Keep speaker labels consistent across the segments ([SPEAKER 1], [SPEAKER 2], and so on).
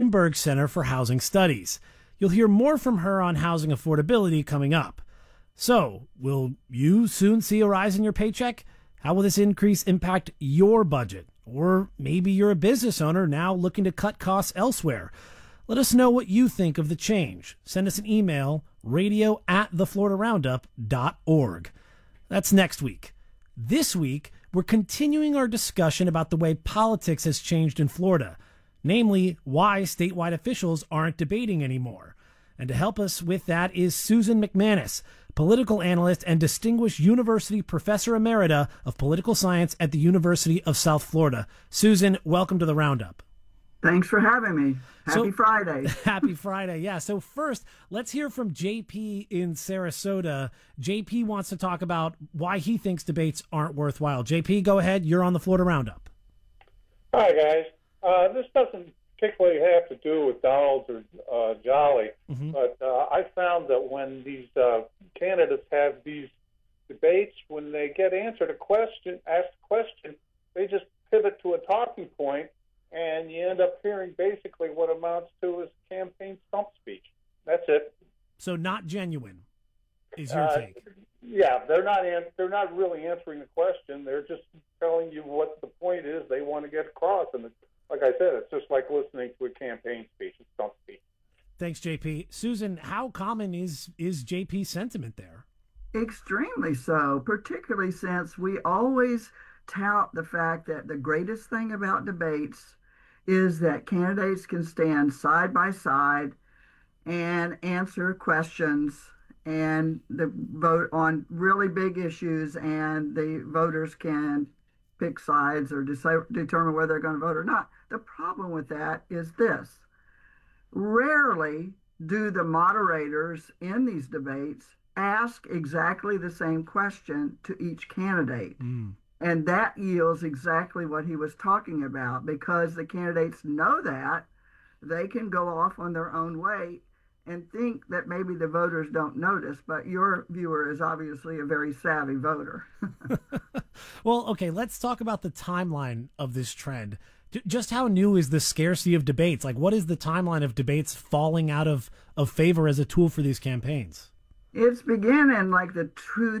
[SPEAKER 1] Bloomberg Center for Housing Studies. You'll hear more from her on housing affordability coming up. So, will you soon see a rise in your paycheck? How will this increase impact your budget? Or maybe you're a business owner now looking to cut costs elsewhere. Let us know what you think of the change. Send us an email, radio@thefloridaroundup.org. That's next week. This week, we're continuing our discussion about the way politics has changed in Florida, namely why statewide officials aren't debating anymore. And to help us with that is Susan McManus, political analyst and distinguished university professor emerita of political science at the University of South Florida. Susan, welcome to the Roundup.
[SPEAKER 2] Thanks for having me. Happy Friday.
[SPEAKER 1] Happy Friday. Yeah. So first, let's hear from JP in Sarasota. JP wants to talk about why he thinks debates aren't worthwhile. JP, go ahead. You're on the Florida Roundup.
[SPEAKER 3] Hi, guys. This doesn't particularly have to do with Donald or Jolly, but I found that when these candidates have these debates, when they get asked a question, they just pivot to a talking point, and you end up hearing basically what amounts to is campaign stump speech. That's it.
[SPEAKER 1] So not genuine is your take.
[SPEAKER 3] Yeah, they're not really answering the question. They're just telling you what the point is they want to get across. And like I said, it's just like listening to a campaign speech. It's stump speech.
[SPEAKER 1] Thanks, JP. Susan, how common is JP's sentiment there?
[SPEAKER 2] Extremely so, particularly since we always tout the fact that the greatest thing about debates is that candidates can stand side by side and answer questions and vote on really big issues, and the voters can pick sides or determine whether they're going to vote or not. The problem with that is this. Rarely do the moderators in these debates ask exactly the same question to each candidate. And that yields exactly what he was talking about, because the candidates know that they can go off on their own way and think that maybe the voters don't notice. But your viewer is obviously a very savvy voter.
[SPEAKER 1] Well, okay, let's talk about the timeline of this trend. Just how new is the scarcity of debates? Like, what is the timeline of debates falling out of favor as a tool for these campaigns?
[SPEAKER 2] It's beginning in like the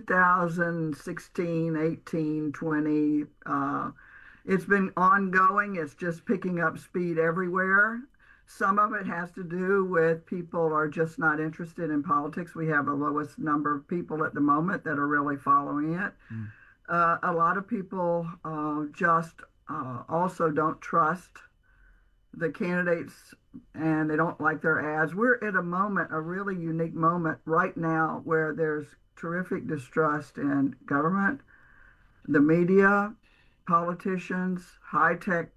[SPEAKER 2] 2016, 18, 20. It's been ongoing. It's just picking up speed everywhere. Some of it has to do with people are just not interested in politics. We have the lowest number of people at the moment that are really following it. A lot of people just also don't trust the candidates, and they don't like their ads. We're at a moment, a really unique moment right now, where there's terrific distrust in government, the media, politicians, high-tech,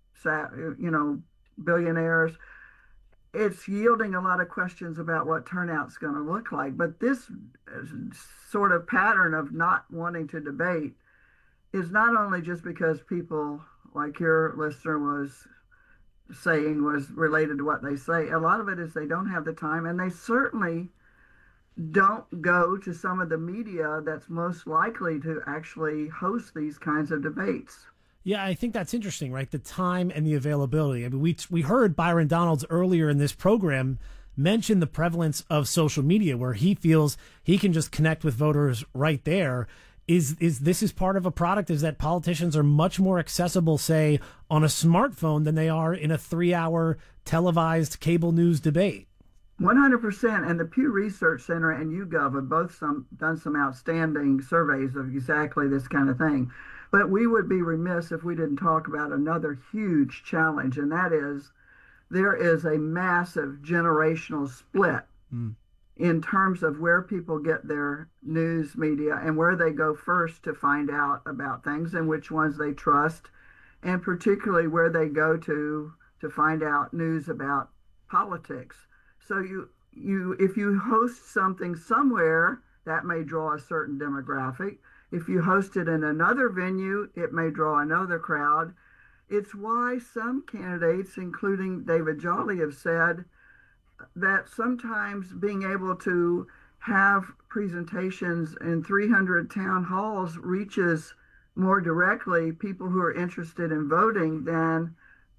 [SPEAKER 2] billionaires. It's yielding a lot of questions about what turnout's going to look like. But this sort of pattern of not wanting to debate is not only just because people, like your listener was saying, was related to what they say. A lot of it is they don't have the time, and they certainly don't go to some of the media that's most likely to actually host these kinds of debates.
[SPEAKER 1] Yeah, I think that's interesting, right? The time and the availability. I mean, we heard Byron Donalds earlier in this program mention the prevalence of social media, where he feels he can just connect with voters right there. Is this part of a product, is that politicians are much more accessible, say, on a smartphone than they are in a 3-hour televised cable news debate?
[SPEAKER 2] 100%. And the Pew Research Center and YouGov have both done some outstanding surveys of exactly this kind of thing. But we would be remiss if we didn't talk about another huge challenge, and that is there is a massive generational split in terms of where people get their news media and where they go first to find out about things and which ones they trust, and particularly where they go to find out news about politics. So if you host something somewhere, that may draw a certain demographic. If you host it in another venue, it may draw another crowd. It's why some candidates, including David Jolly, have said that sometimes being able to have presentations in 300 town halls reaches more directly people who are interested in voting than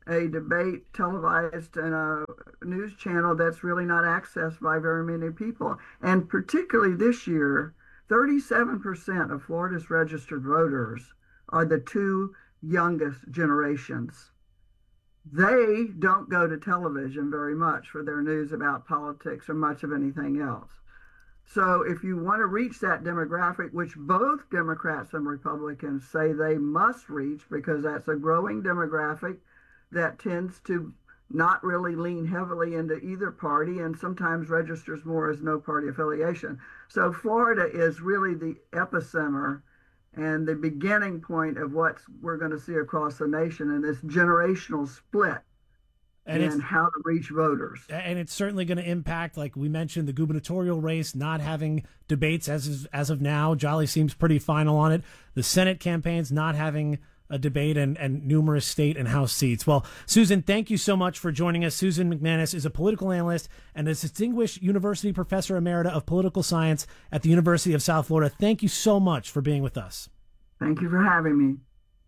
[SPEAKER 2] a debate televised in a news channel that's really not accessed by very many people. And particularly this year, 37% of Florida's registered voters are the two youngest generations. They don't go to television very much for their news about politics or much of anything else. So if you want to reach that demographic, which both Democrats and Republicans say they must reach because that's a growing demographic that tends to not really lean heavily into either party and sometimes registers more as no party affiliation. So Florida is really the epicenter and the beginning point of what we're going to see across the nation in this generational split and how to reach voters.
[SPEAKER 1] And it's certainly going to impact, like we mentioned, the gubernatorial race not having debates as of now. Jolly seems pretty final on it. The Senate campaigns not having a debate and numerous state and House seats. Well, Susan, thank you so much for joining us. Susan McManus is a political analyst and a distinguished university professor emerita of political science at the University of South Florida. Thank you so much for being with us.
[SPEAKER 2] Thank you for having me.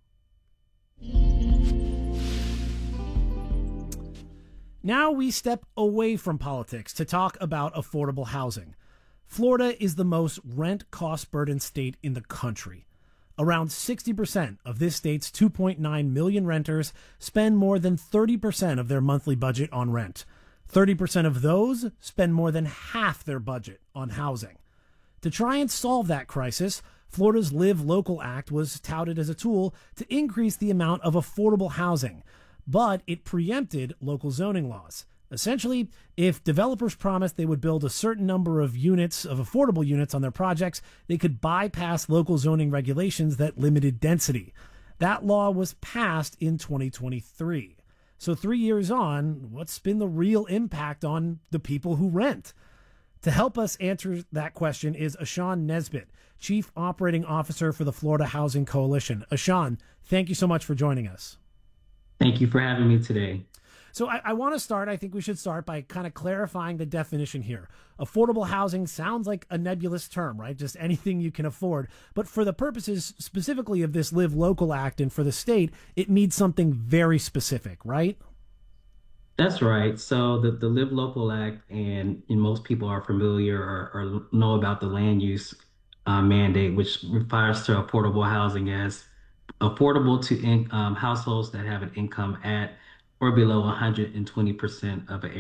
[SPEAKER 1] Now we step away from politics to talk about affordable housing. Florida is the most rent cost burdened state in the country. Around 60% of this state's 2.9 million renters spend more than 30% of their monthly budget on rent. 30% of those spend more than half their budget on housing. To try and solve that crisis, Florida's Live Local Act was touted as a tool to increase the amount of affordable housing, but it preempted local zoning laws. Essentially, if developers promised they would build a certain number of units, of affordable units on their projects, they could bypass local zoning regulations that limited density. That law was passed in 2023. So 3 years on, what's been the real impact on the people who rent? To help us answer that question is Ashan Nesbitt, Chief Operating Officer for the Florida Housing Coalition. Ashan, thank you so much for joining us.
[SPEAKER 4] Thank you for having me today.
[SPEAKER 1] So I want to start, I think we should start by kind of clarifying the definition here. Affordable housing sounds like a nebulous term, right? Just anything you can afford. But for the purposes specifically of this Live Local Act and for the state, it means something very specific, right?
[SPEAKER 4] That's right. So the Live Local Act, and most people are familiar or know about the land use mandate, which refers to affordable housing as affordable to households that have an income at or below 120% of an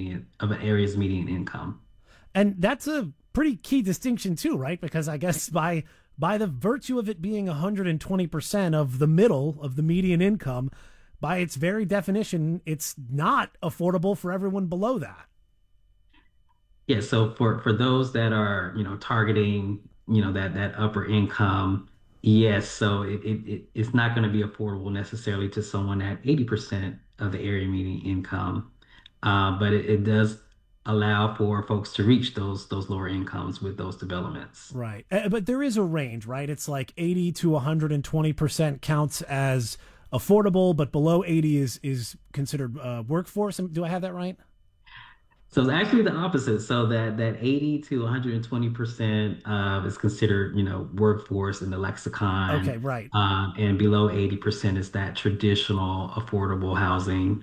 [SPEAKER 4] area's median income.
[SPEAKER 1] And that's a pretty key distinction too, right? Because I guess by the virtue of it being 120% of the middle of the median income, by its very definition, it's not affordable for everyone below that.
[SPEAKER 4] Yeah. So for those that are, targeting, that upper income, yes. So it's not going to be affordable necessarily to someone at 80% of the area median income. But it does allow for folks to reach those lower incomes with those developments.
[SPEAKER 1] Right. But there is a range, right? It's like 80 to 120% counts as affordable, but below 80 is considered workforce. Do I have that right?
[SPEAKER 4] So it's actually the opposite. So that 80 to 120% is considered, workforce in the lexicon.
[SPEAKER 1] Okay, right.
[SPEAKER 4] And below 80% is that traditional affordable housing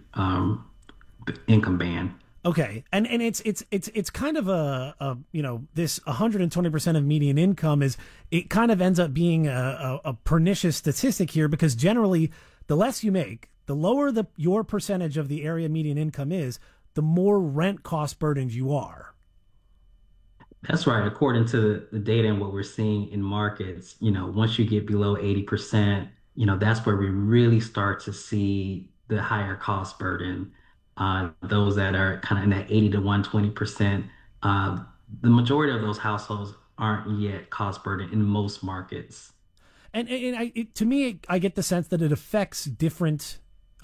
[SPEAKER 4] income band.
[SPEAKER 1] Okay, and it's kind of a this 120% of median income it kind of ends up being a pernicious statistic here, because generally the less you make, the lower your percentage of the area median income is, the more rent cost burdened you are.
[SPEAKER 4] That's right. According to the data and what we're seeing in markets, once you get below 80%, that's where we really start to see the higher cost burden. Those that are kind of in that 80 to 120%, the majority of those households aren't yet cost burden in most markets.
[SPEAKER 1] And to me, I get the sense that it affects different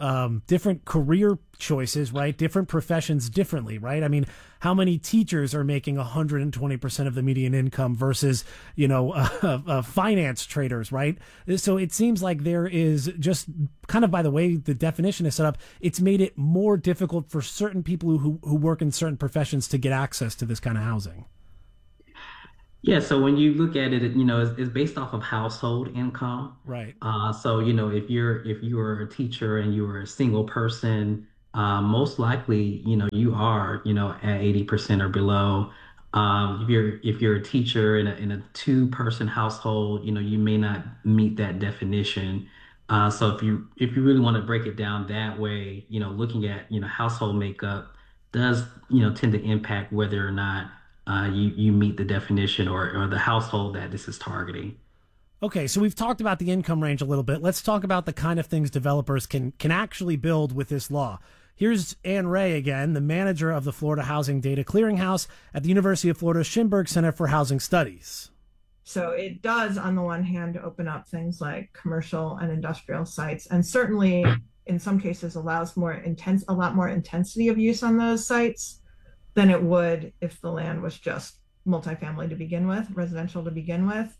[SPEAKER 1] career choices, right? Different professions differently, right? I mean, how many teachers are making 120% of the median income versus, finance traders, right? So it seems like there is just kind of, by the way the definition is set up, it's made it more difficult for certain people who work in certain professions to get access to this kind of housing.
[SPEAKER 4] Yeah, so when you look at it, it's based off of household income.
[SPEAKER 1] Right.
[SPEAKER 4] So if you're a teacher and you're a single person, most likely, you are, at 80% or below. If you're a teacher in a two-person household, you may not meet that definition. So if you really want to break it down that way, looking at, household makeup does, tend to impact whether or not you meet the definition or the household that this is targeting.
[SPEAKER 1] Okay, so we've talked about the income range a little bit. Let's talk about the kind of things developers can actually build with this law. Here's Ann Ray again, the manager of the Florida Housing Data Clearinghouse at the University of Florida Schimberg Center for Housing Studies.
[SPEAKER 5] So it does, on the one hand, open up things like commercial and industrial sites, and certainly in some cases allows a lot more intensity of use on those sites than it would if the land was just multifamily to begin with, residential to begin with.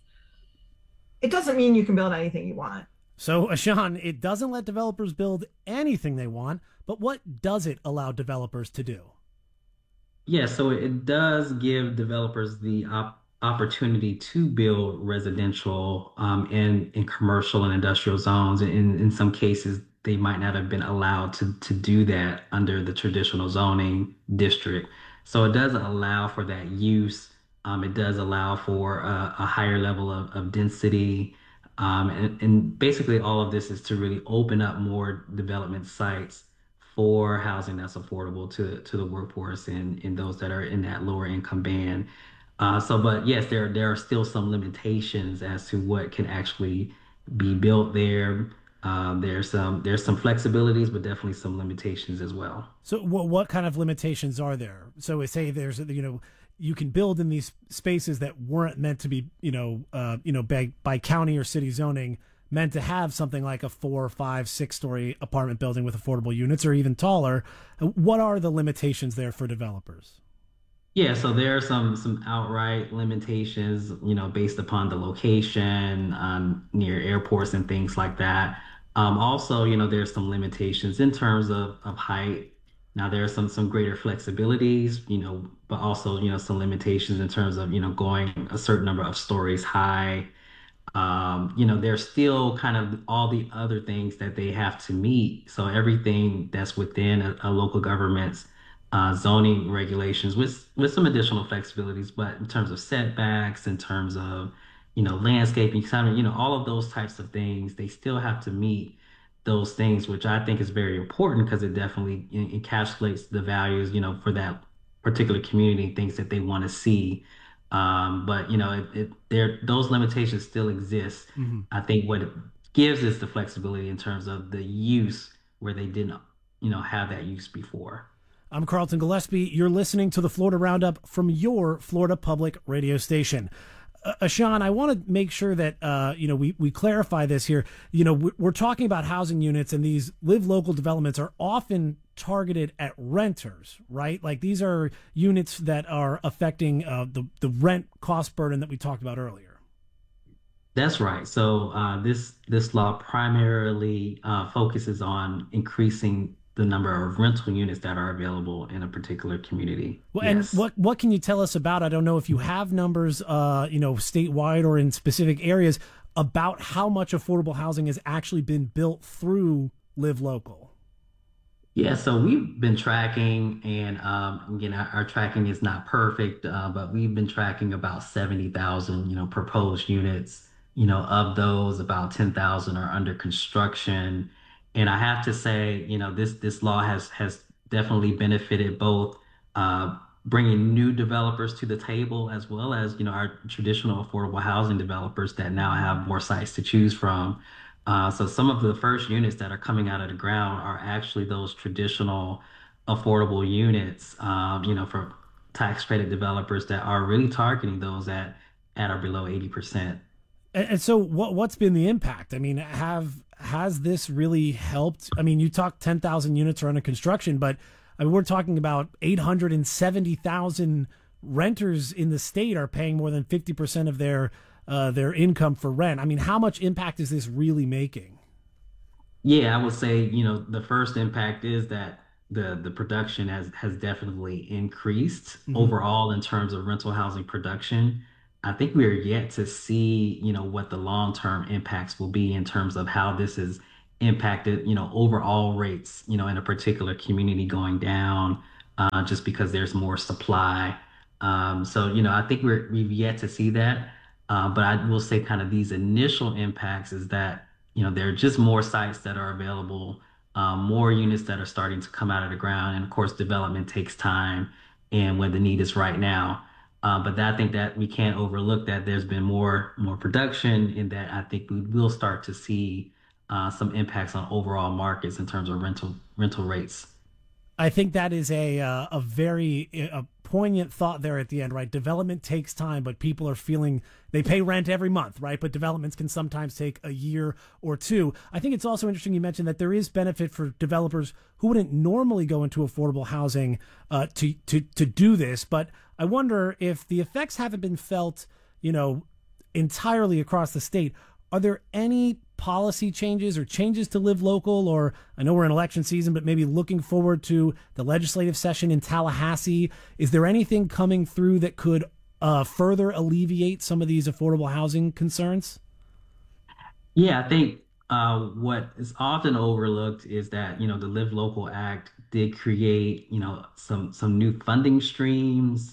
[SPEAKER 5] It doesn't mean you can build anything you want.
[SPEAKER 1] So, Ashan, it doesn't let developers build anything they want, but what does it allow developers to do?
[SPEAKER 4] Yeah, so it does give developers the opportunity to build residential in commercial and industrial zones. In some cases, they might not have been allowed to do that under the traditional zoning district. So it does allow for that use. It does allow for a higher level of density. And basically, all of this is to really open up more development sites for housing that's affordable to the workforce and those that are in that lower income band. But yes, there are still some limitations as to what can actually be built there. There's some flexibilities, but definitely some limitations as well.
[SPEAKER 1] So, what kind of limitations are there? So, we say there's you can build in these spaces that weren't meant to be by county or city zoning, meant to have something like a 4, 5, 6 story apartment building with affordable units or even taller. What are the limitations there for developers?
[SPEAKER 4] Yeah, so there are some outright limitations, based upon the location, near airports and things like that. Also, there's some limitations in terms of height. Now there are some greater flexibilities, but also, some limitations in terms of, going a certain number of stories high. There's still kind of all the other things that they have to meet. So everything that's within a local government's zoning regulations with some additional flexibilities, but in terms of setbacks, in terms of, landscaping, kind of, all of those types of things, they still have to meet those things, which I think is very important because it definitely encapsulates the values, for that particular community, things that they want to see. But those limitations still exist.
[SPEAKER 1] Mm-hmm.
[SPEAKER 4] I think what it gives is the flexibility in terms of the use where they didn't, have that use before.
[SPEAKER 1] I'm Carlton Gillespie. You're listening to the Florida Roundup from your Florida Public radio station. Ashan, I want to make sure that we clarify this here. We're talking about housing units, and these live local developments are often targeted at renters, right? Like these are units that are affecting the rent cost burden that we talked about earlier.
[SPEAKER 4] That's right. So this law primarily focuses on increasing the number of rental units that are available in a particular community.
[SPEAKER 1] Well,
[SPEAKER 4] Yes.
[SPEAKER 1] and what can you tell us about? I don't know if you have numbers, statewide or in specific areas about how much affordable housing has actually been built through Live Local.
[SPEAKER 4] Yeah, so we've been tracking, and again, our tracking is not perfect, but we've been tracking about 70,000, proposed units. Of those, about 10,000 are under construction. And I have to say, this law has definitely benefited both bringing new developers to the table as well as, our traditional affordable housing developers that now have more sites to choose from. So some of the first units that are coming out of the ground are actually those traditional affordable units, for tax credit developers that are really targeting those at or below 80%.
[SPEAKER 1] And so what's been the impact? I mean, has this really helped? I mean, you talked 10,000 units are under construction, but I mean, we're talking about 870,000 renters in the state are paying more than 50% of their income for rent. I mean, how much impact is this really making?
[SPEAKER 4] Yeah, I would say, the first impact is that the production has definitely increased
[SPEAKER 1] Hmm.
[SPEAKER 4] overall in terms of rental housing production. I think we're yet to see, what the long-term impacts will be in terms of how this is impacted, overall rates, in a particular community going down, just because there's more supply. So, I think we've yet to see that. But I will say kind of these initial impacts is that, there are just more sites that are available, more units that are starting to come out of the ground. And of course, development takes time and when the need is right now. But I think that we can't overlook that there's been more production, and that I think we will start to see some impacts on overall markets in terms of rental rates.
[SPEAKER 1] I think that is a very poignant thought there at the end, right? Development takes time, but people are feeling they pay rent every month, right? But developments can sometimes take a year or two. I think it's also interesting you mentioned that there is benefit for developers who wouldn't normally go into affordable housing to do this. But I wonder if the effects haven't been felt, entirely across the state. Are there any policy changes or changes to Live Local, or I know we're in election season, but maybe looking forward to the legislative session in Tallahassee? Is there anything coming through that could further alleviate some of these affordable housing concerns?
[SPEAKER 4] Yeah, I think what is often overlooked is that, the Live Local Act did create, some new funding streams,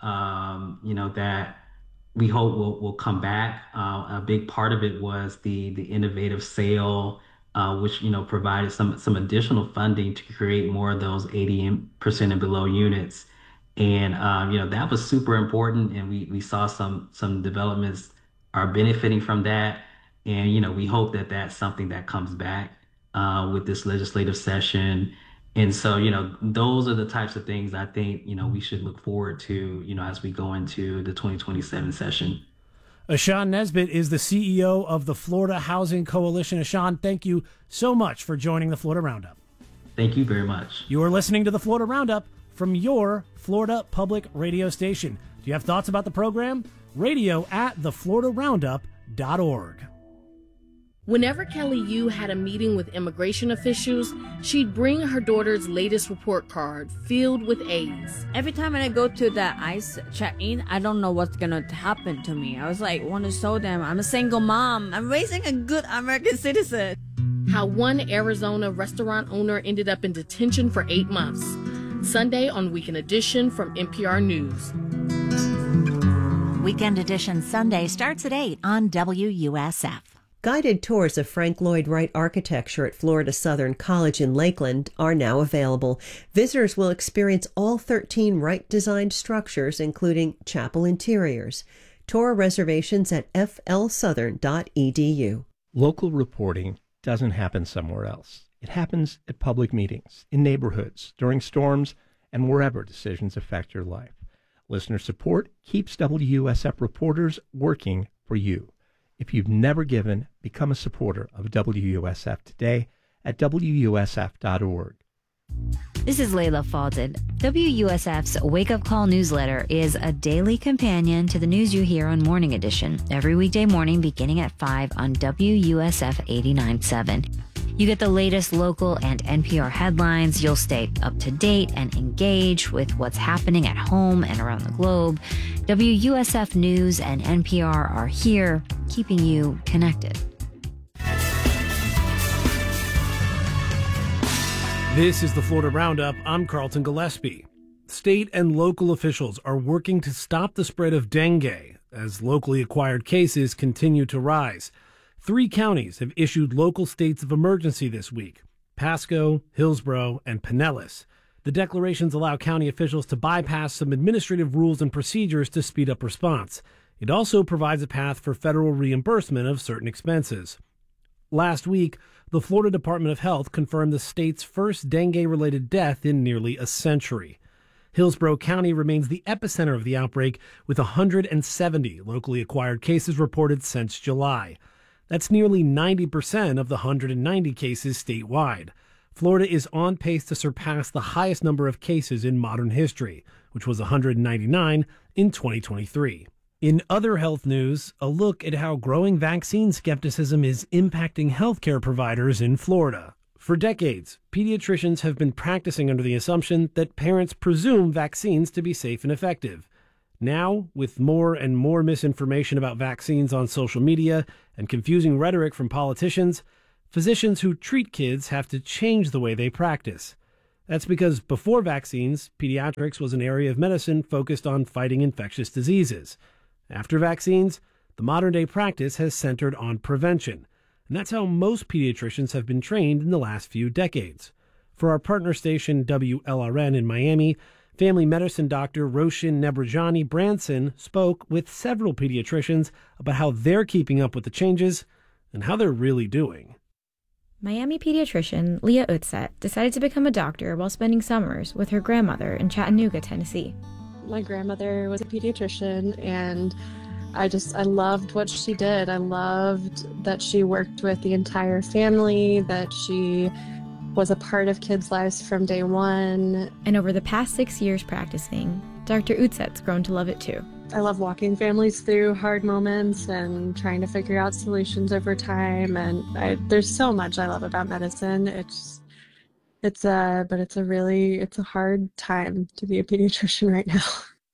[SPEAKER 4] that we hope will come back. A big part of it was the innovative sale, which provided some additional funding to create more of those 80% and below units, and that was super important. And we saw some developments are benefiting from that, and we hope that that's something that comes back with this legislative session. And so, those are the types of things I think, we should look forward to, as we go into the 2027 session.
[SPEAKER 1] Ashawn Nesbitt is the CEO of the Florida Housing Coalition. Ashawn, thank you so much for joining the Florida Roundup.
[SPEAKER 4] Thank you very much.
[SPEAKER 1] You are listening to the Florida Roundup from your Florida Public Radio station. Do you have thoughts about the program? radio@thefloridaroundup.org.
[SPEAKER 6] Whenever Kelly Yu had a meeting with immigration officials, she'd bring her daughter's latest report card filled with A's.
[SPEAKER 7] Every time when I go to the ICE check-in, I don't know what's gonna happen to me. I was like, want to show them I'm a single mom. I'm raising a good American citizen.
[SPEAKER 6] How one Arizona restaurant owner ended up in detention for 8 months. Sunday on Weekend Edition from NPR News.
[SPEAKER 8] Weekend Edition Sunday starts at 8 on WUSF.
[SPEAKER 9] Guided tours of Frank Lloyd Wright architecture at Florida Southern College in Lakeland are now available. Visitors will experience all 13 Wright-designed structures, including chapel interiors. Tour reservations at flsouthern.edu.
[SPEAKER 10] Local reporting doesn't happen somewhere else. It happens at public meetings, in neighborhoods, during storms, and wherever decisions affect your life. Listener support keeps WUSF reporters working for you. If you've never given, become a supporter of WUSF today at WUSF.org.
[SPEAKER 11] This is Layla Fawzet. WUSF's Wake Up Call newsletter is a daily companion to the news you hear on Morning Edition, every weekday morning beginning at 5 on WUSF 89.7. You get the latest local and NPR headlines. You'll stay up to date and engage with what's happening at home and around the globe. WUSF News and NPR are here, keeping you connected.
[SPEAKER 1] This is the Florida Roundup. I'm Carlton Gillespie. State and local officials are working to stop the spread of dengue as locally acquired cases continue to rise. 3 counties have issued local states of emergency this week: Pasco, Hillsborough, and Pinellas. The declarations allow county officials to bypass some administrative rules and procedures to speed up response. It also provides a path for federal reimbursement of certain expenses. Last week, the Florida Department of Health confirmed the state's first dengue-related death in nearly a century. Hillsborough County remains the epicenter of the outbreak, with 170 locally acquired cases reported since July. That's nearly 90% of the 190 cases statewide. Florida is on pace to surpass the highest number of cases in modern history, which was 199 in 2023. In other health news, a look at how growing vaccine skepticism is impacting healthcare providers in Florida. For decades, pediatricians have been practicing under the assumption that parents presume vaccines to be safe and effective. Now, with more and more misinformation about vaccines on social media and confusing rhetoric from politicians, physicians who treat kids have to change the way they practice. That's because before vaccines, pediatrics was an area of medicine focused on fighting infectious diseases. After vaccines, the modern-day practice has centered on prevention, and that's how most pediatricians have been trained in the last few decades. For our partner station WLRN in Miami, family medicine doctor Roshin Nebrajani Branson spoke with several pediatricians about how they're keeping up with the changes and how they're really doing.
[SPEAKER 12] Miami pediatrician Leah Utzet decided to become a doctor while spending summers with her grandmother in Chattanooga, Tennessee.
[SPEAKER 13] My grandmother was a pediatrician, and I loved what she did. I loved that she worked with the entire family, that she was a part of kids' lives from day one.
[SPEAKER 12] And over the past 6 years practicing, Dr. Utset's grown to love it too.
[SPEAKER 13] I love walking families through hard moments and trying to figure out solutions over time. And there's so much I love about medicine. It's a hard time to be a pediatrician right now.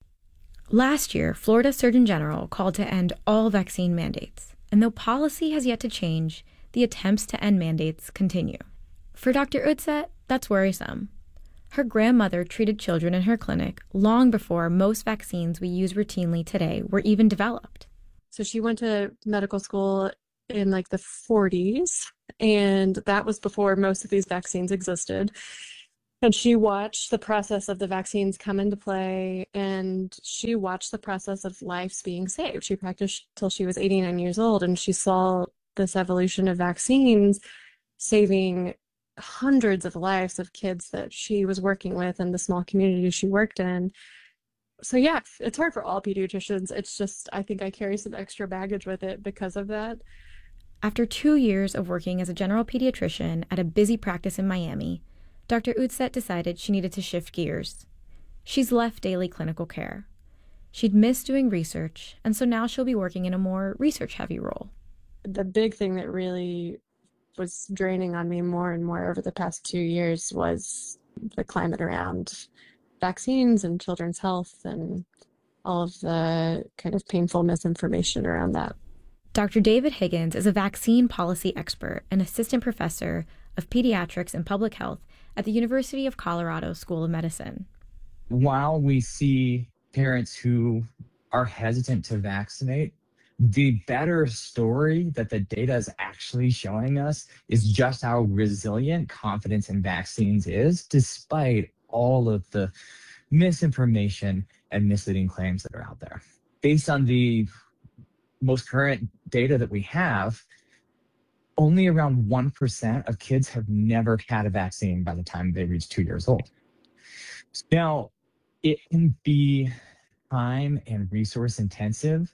[SPEAKER 12] Last year, Florida Surgeon General called to end all vaccine mandates. And though policy has yet to change, the attempts to end mandates continue. For Dr. Utset, that's worrisome. Her grandmother treated children in her clinic long before most vaccines we use routinely today were even developed.
[SPEAKER 13] So she went to medical school in the 40s, and that was before most of these vaccines existed. And she watched the process of the vaccines come into play, and she watched the process of lives being saved. She practiced till she was 89 years old, and she saw this evolution of vaccines saving hundreds of lives of kids that she was working with in the small community she worked in. So yeah, it's hard for all pediatricians. It's just, I think I carry some extra baggage with it because of that.
[SPEAKER 12] After 2 years of working as a general pediatrician at a busy practice in Miami, Dr. Utset decided she needed to shift gears. She's left daily clinical care. She'd missed doing research, and so now she'll be working in a more research-heavy role.
[SPEAKER 13] The big thing that really was draining on me more and more over the past 2 years was the climate around vaccines and children's health and all of the kind of painful misinformation around that.
[SPEAKER 12] Dr. David Higgins is a vaccine policy expert and assistant professor of pediatrics and public health at the University of Colorado School of Medicine.
[SPEAKER 14] While we see parents who are hesitant to vaccinate, the better story that the data is actually showing us is just how resilient confidence in vaccines is, despite all of the misinformation and misleading claims that are out there. Based on the most current data that we have, only around 1% of kids have never had a vaccine by the time they reach 2 years old. Now, it can be time and resource intensive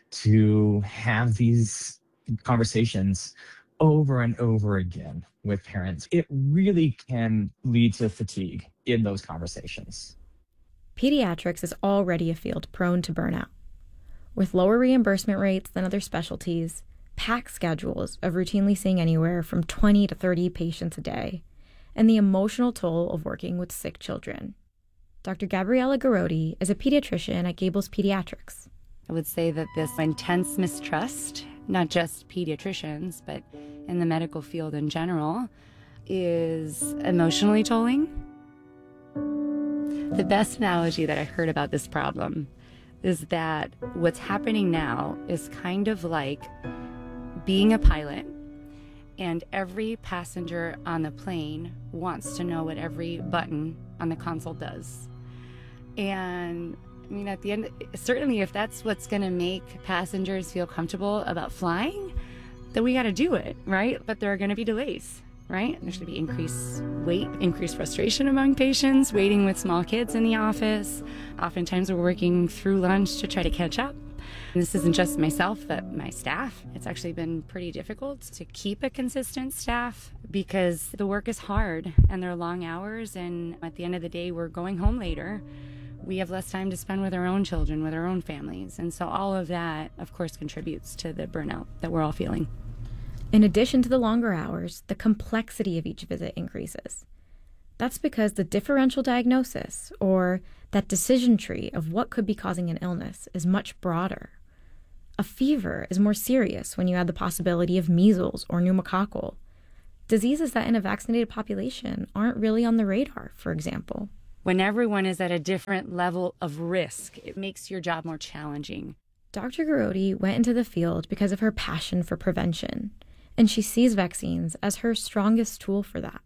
[SPEAKER 14] to have these conversations over and over again with parents. It really can lead to fatigue in those conversations.
[SPEAKER 12] Pediatrics is already a field prone to burnout. With lower reimbursement rates than other specialties, packed schedules of routinely seeing anywhere from 20 to 30 patients a day, and the emotional toll of working with sick children. Dr. Gabriella Garodi is a pediatrician at Gables Pediatrics.
[SPEAKER 15] I would say that this intense mistrust, not just pediatricians, but in the medical field in general, is emotionally tolling. The best analogy that I heard about this problem is that what's happening now is kind of like being a pilot, and every passenger on the plane wants to know what every button on the console does. And I mean, at the end, certainly if that's what's going to make passengers feel comfortable about flying, then we got to do it, right? But there are going to be delays, right? There's going to be increased wait, increased frustration among patients, waiting with small kids in the office. Oftentimes we're working through lunch to try to catch up. And this isn't just myself, but my staff. It's actually been pretty difficult to keep a consistent staff because the work is hard and there are long hours, and at the end of the day, we're going home later. We have less time to spend with our own children, with our own families. And so all of that, of course, contributes to the burnout that we're all feeling.
[SPEAKER 12] In addition to the longer hours, the complexity of each visit increases. That's because the differential diagnosis, or that decision tree of what could be causing an illness, is much broader. A fever is more serious when you add the possibility of measles or pneumococcal. Diseases that in a vaccinated population aren't really on the radar, for example.
[SPEAKER 15] When everyone is at a different level of risk, it makes your job more challenging.
[SPEAKER 12] Dr. Garrote went into the field because of her passion for prevention, and she sees vaccines as her strongest tool for that.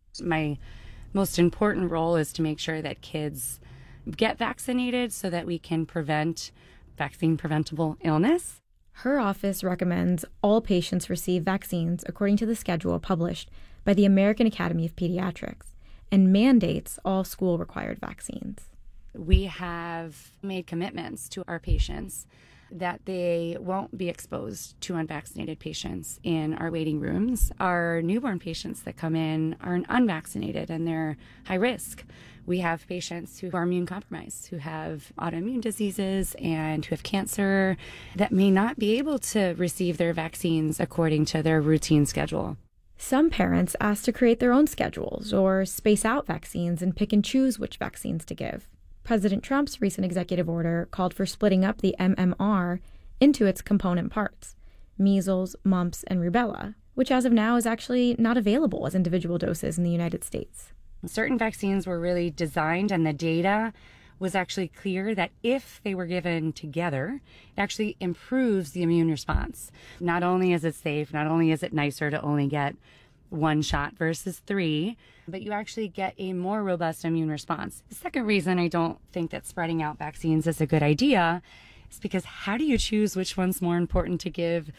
[SPEAKER 15] My most important role is to make sure that kids get vaccinated so that we can prevent vaccine-preventable illness.
[SPEAKER 12] Her office recommends all patients receive vaccines according to the schedule published by the American Academy of Pediatrics and mandates all school-required vaccines.
[SPEAKER 15] We have made commitments to our patients that they won't be exposed to unvaccinated patients in our waiting rooms. Our newborn patients that come in are unvaccinated and they're high risk. We have patients who are immune compromised, who have autoimmune diseases and who have cancer that may not be able to receive their vaccines according to their routine schedule.
[SPEAKER 12] Some parents ask to create their own schedules or space out vaccines and pick and choose which vaccines to give. President Trump's recent executive order called for splitting up the MMR into its component parts, measles, mumps, and rubella, which as of now is actually not available as individual doses in the United States.
[SPEAKER 15] Certain vaccines were really designed, and the data was actually clear that if they were given together, it actually improves the immune response. Not only is it safe, not only is it nicer to only get one shot versus 3, but you actually get a more robust immune response. The second reason I don't think that spreading out vaccines is a good idea is because how do you choose which one's more important to give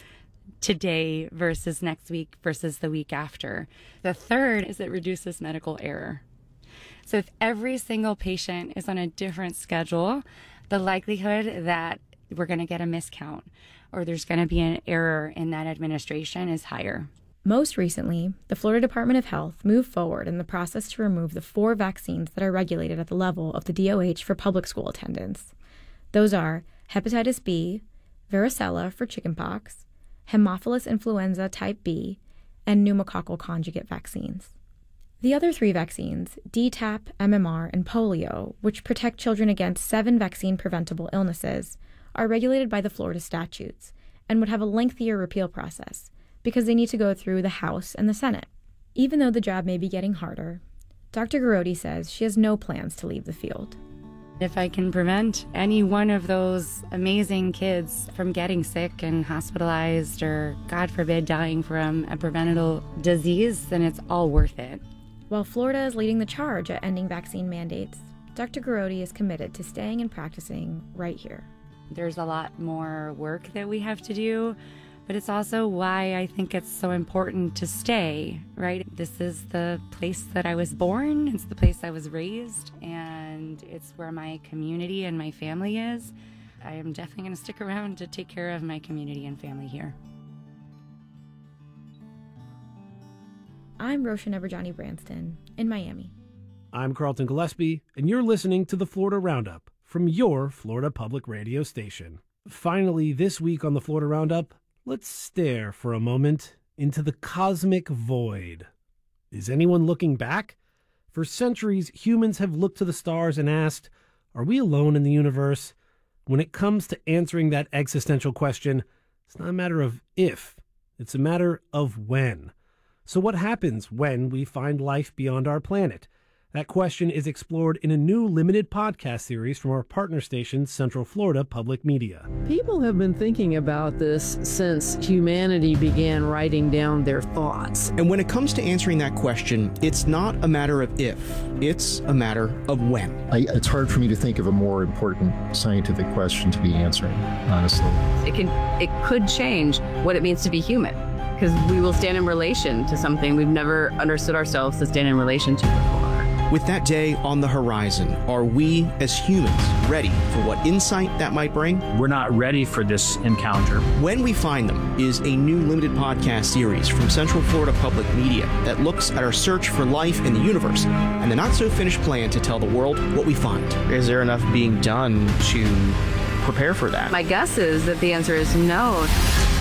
[SPEAKER 15] today versus next week versus the week after? The third is it reduces medical error. So if every single patient is on a different schedule, the likelihood that we're going to get a miscount or there's going to be an error in that administration is higher.
[SPEAKER 12] Most recently, the Florida Department of Health moved forward in the process to remove the 4 vaccines that are regulated at the level of the DOH for public school attendance. Those are hepatitis B, varicella for chickenpox, Haemophilus influenza type B, and pneumococcal conjugate vaccines. The other 3 vaccines, DTaP, MMR, and polio, which protect children against 7 vaccine-preventable illnesses, are regulated by the Florida statutes and would have a lengthier repeal process because they need to go through the House and the Senate. Even though the job may be getting harder, Dr. Garrote says she has no plans to leave the field.
[SPEAKER 15] If I can prevent any one of those amazing kids from getting sick and hospitalized or, God forbid, dying from a preventable disease, then it's all worth it.
[SPEAKER 12] While Florida is leading the charge at ending vaccine mandates, Dr. Garrote is committed to staying and practicing right here.
[SPEAKER 15] There's a lot more work that we have to do, but it's also why I think it's so important to stay, right? This is the place that I was born, it's the place I was raised, and it's where my community and my family is. I am definitely going to stick around to take care of my community and family here.
[SPEAKER 12] I'm Roshan Eberjani Branston in Miami.
[SPEAKER 1] I'm Carlton Gillespie, and you're listening to the Florida Roundup from your Florida Public Radio station. Finally, this week on the Florida Roundup, let's stare for a moment into the cosmic void. Is anyone looking back? For centuries, humans have looked to the stars and asked, are we alone in the universe? When it comes to answering that existential question, it's not a matter of if, it's a matter of when. So what happens when we find life beyond our planet? That question is explored in a new limited podcast series from our partner station, Central Florida Public Media.
[SPEAKER 16] People have been thinking about this since humanity began writing down their thoughts.
[SPEAKER 17] And when it comes to answering that question, it's not a matter of if, it's a matter of when.
[SPEAKER 18] It's hard for me to think of a more important scientific question to be answering, honestly.
[SPEAKER 19] It could change what it means to be human, because we will stand in relation to something we've never understood ourselves to stand in relation to before.
[SPEAKER 17] With that day on the horizon, are we as humans ready for what insight that might bring?
[SPEAKER 20] We're not ready for this encounter.
[SPEAKER 17] When We Find Them is a new limited podcast series from Central Florida Public Media that looks at our search for life in the universe and the not-so-finished plan to tell the world what we find.
[SPEAKER 21] Is there enough being done to prepare for that?
[SPEAKER 19] My guess is that the answer is no.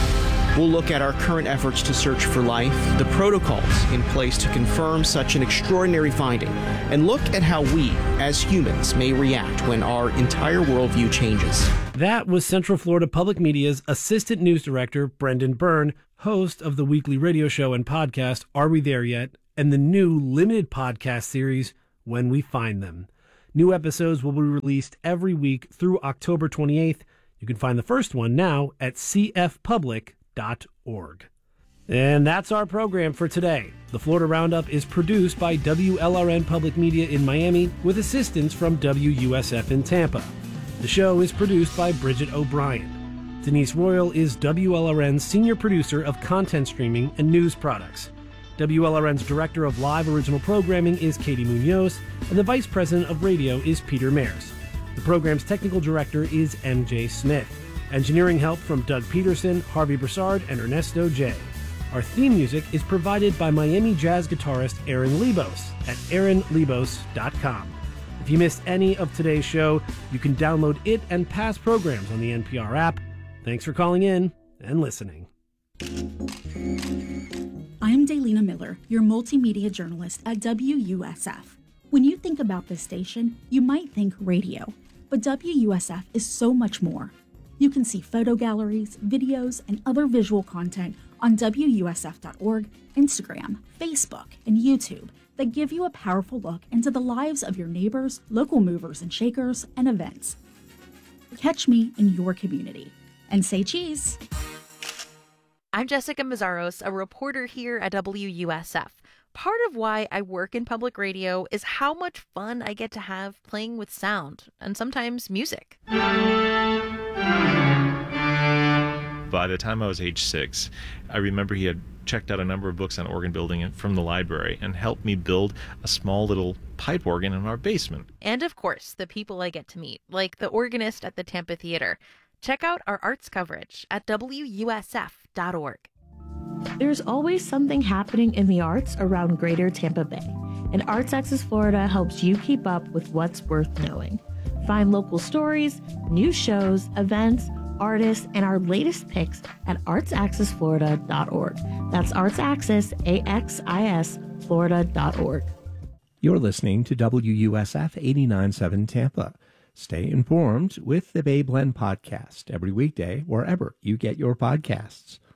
[SPEAKER 17] We'll look at our current efforts to search for life, the protocols in place to confirm such an extraordinary finding, and look at how we, as humans, may react when our entire worldview changes.
[SPEAKER 1] That was Central Florida Public Media's Assistant News Director, Brendan Byrne, host of the weekly radio show and podcast, Are We There Yet?, and the new limited podcast series, When We Find Them. New episodes will be released every week through October 28th. You can find the first one now at cfpublic.org. And that's our program for today. The Florida Roundup is produced by WLRN Public Media in Miami with assistance from WUSF in Tampa. The show is produced by Bridget O'Brien. Denise Royal is WLRN's senior producer of content streaming and news products. WLRN's director of live original programming is Katie Munoz, and the vice president of radio is Peter Mares. The program's technical director is MJ Smith. Engineering help from Doug Peterson, Harvey Broussard, and Ernesto J. Our theme music is provided by Miami jazz guitarist Aaron Lebos at aaronlebos.com. If you missed any of today's show, you can download it and past programs on the NPR app. Thanks for calling in and listening.
[SPEAKER 21] I'm Daylina Miller, your multimedia journalist at WUSF. When you think about this station, you might think radio, but WUSF is so much more. You can see photo galleries, videos, and other visual content on WUSF.org, Instagram, Facebook, and YouTube that give you a powerful look into the lives of your neighbors, local movers and shakers, and events. Catch me in your community. And say cheese!
[SPEAKER 22] I'm Jessica Mazzaros, a reporter here at WUSF. Part of why I work in public radio is how much fun I get to have playing with sound, and sometimes music.
[SPEAKER 23] By the time I was age 6, I remember he had checked out a number of books on organ building from the library and helped me build a small little pipe organ in our basement.
[SPEAKER 22] And of course, the people I get to meet, like the organist at the Tampa Theater. Check out our arts coverage at WUSF.org.
[SPEAKER 24] There's always something happening in the arts around Greater Tampa Bay, and Arts Access Florida helps you keep up with what's worth knowing. Find local stories, new shows, events, artists, and our latest picks at artsaccessflorida.org. That's Artsaccess, AXIS, Florida.org.
[SPEAKER 10] You're listening to WUSF 89.7 Tampa. Stay informed with the Bay Blend podcast every weekday wherever you get your podcasts.